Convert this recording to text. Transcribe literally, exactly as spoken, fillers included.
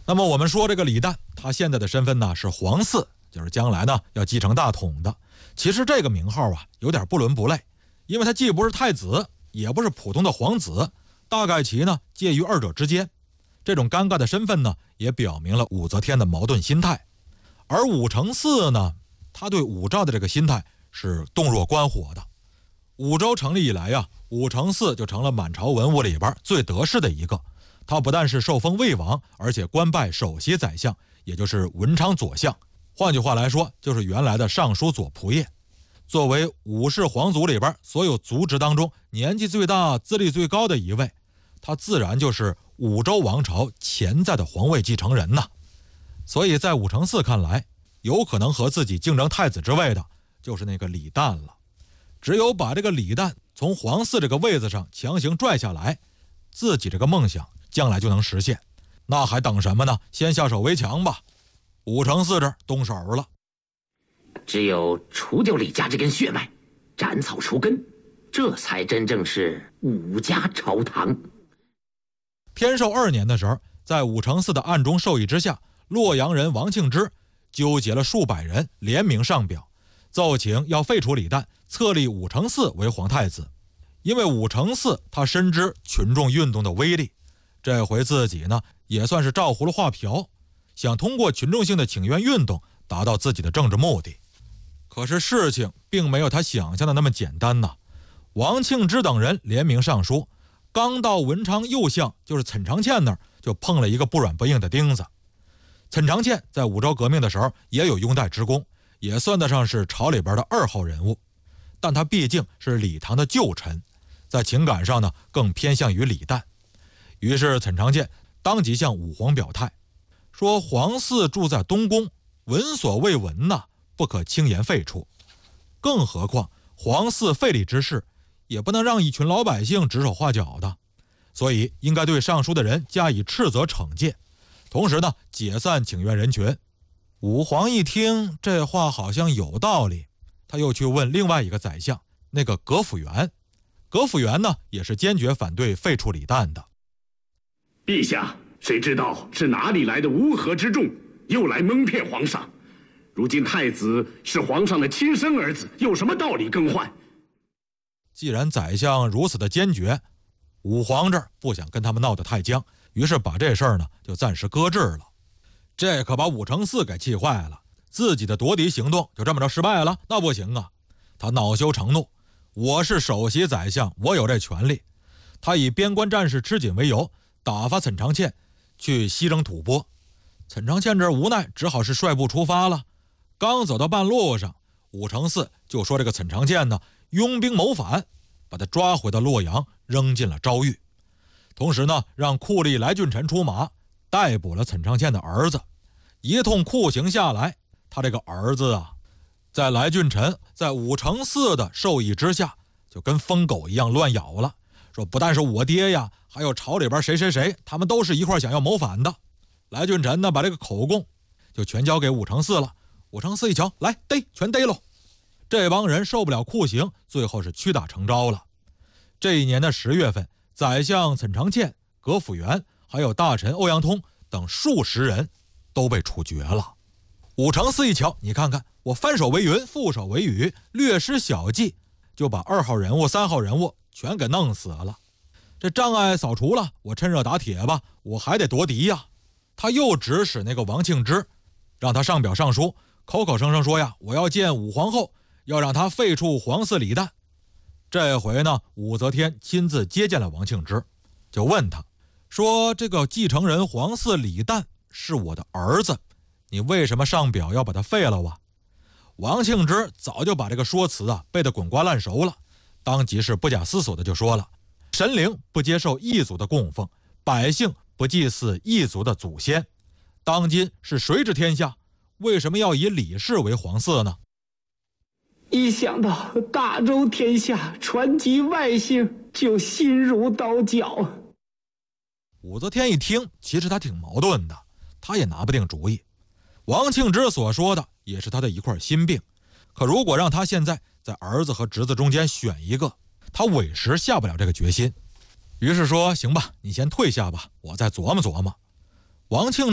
那么我们说这个李旦，他现在的身份呢是皇嗣，就是将来呢要继承大统的。其实这个名号啊有点不伦不类，因为他既不是太子，也不是普通的皇子，大概其呢介于二者之间。这种尴尬的身份呢，也表明了武则天的矛盾心态。而武承嗣呢，他对武曌的这个心态是洞若观火的。武周成立以来呀，武承嗣就成了满朝文武里边最得势的一个。他不但是受封魏王，而且官拜首席宰相，也就是文昌左相。换句话来说，就是原来的尚书左仆射。作为武氏皇族里边所有族侄当中年纪最大、资历最高的一位，他自然就是武周王朝潜在的皇位继承人呐。所以在武承嗣看来，有可能和自己竞争太子之位的就是那个李旦了。只有把这个李旦从皇嗣这个位子上强行拽下来，自己这个梦想将来就能实现。那还等什么呢？先下手为强吧。武承嗣这儿动手了， 只有除掉李家这根血脉，斩草除根，这才真正是武家朝堂。 天寿二年的时候，在武承嗣的暗中授意之下，洛阳人王庆之纠结了数百人，联名上表，奏请要废除李旦，册立武承嗣为皇太子。因为武承嗣他深知群众运动的威力，这回自己呢也算是照葫芦画瓢，想通过群众性的请愿运动达到自己的政治目的。可是事情并没有他想象的那么简单呐。王庆之等人联名上书，刚到文昌右相就是岑长倩那儿，就碰了一个不软不硬的钉子。岑长倩在武周革命的时候也有拥戴之功，也算得上是朝里边的二号人物，但他毕竟是李唐的旧臣，在情感上呢更偏向于李旦。于是岑长倩当即向武皇表态，说皇嗣住在东宫，闻所未闻呐，不可轻言废除。更何况皇嗣废立之事，也不能让一群老百姓指手画脚的，所以应该对上书的人加以斥责惩戒，同时呢解散请愿人群。武皇一听这话好像有道理，他又去问另外一个宰相，那个葛辅元。葛辅元呢也是坚决反对废除李旦的。 陛下，谁知道是哪里来的乌合之众，又来蒙骗皇上？如今太子是皇上的亲生儿子，有什么道理更换？ 既然宰相如此的坚决，武皇这儿不想跟他们闹得太僵，于是把这事儿呢就暂时搁置了。这可把武承嗣给气坏了，自己的夺嫡行动就这么着失败了，那不行啊！他恼羞成怒，我是首席宰相，我有这权利。他以边关战事吃紧为由，打发岑长倩去西征吐蕃。岑长倩这无奈，只好是率部出发了。刚走到半路上，武承嗣就说这个岑长倩呢拥兵谋反，把他抓回到洛阳，扔进了昭狱。同时呢，让酷吏来俊臣出马，逮捕了岑长倩的儿子。一通酷刑下来，他这个儿子啊，在来俊臣在武承嗣的授意之下，就跟疯狗一样乱咬了，说不但是我爹呀，还有朝里边谁谁谁，他们都是一块想要谋反的。来俊臣呢，把这个口供就全交给武承嗣了。武承嗣一瞧，来逮，全逮喽！这帮人受不了酷刑，最后是屈打成招了。这一年的十月份，宰相岑长倩、葛辅元还有大臣欧阳通等数十人都被处决了。武承嗣一瞧，你看看我翻手为云，覆手为雨，略施小计，就把二号人物、三号人物全给弄死了。这障碍扫除了，我趁热打铁吧，我还得夺嫡呀。他又指使那个王庆之，让他上表上书，口口声声说呀，我要见武皇后，要让他废黜皇嗣李旦。这回呢，武则天亲自接见了王庆之，就问他说，这个继承人皇嗣李旦是我的儿子，你为什么上表要把他废了啊？王庆之早就把这个说辞啊背得滚瓜烂熟了，当即是不假思索的就说了，神灵不接受异族的供奉，百姓不祭祀异族的祖先，当今是谁治天下？为什么要以李氏为皇嗣呢？ 一想到大周天下传及外姓，就心如刀绞。 武则天一听，其实他挺矛盾的，他也拿不定主意。王庆之所说的也是他的一块心病，可如果让他现在在儿子和侄子中间选一个，他委实下不了这个决心。于是说，行吧，你先退下吧，我再琢磨琢磨。王庆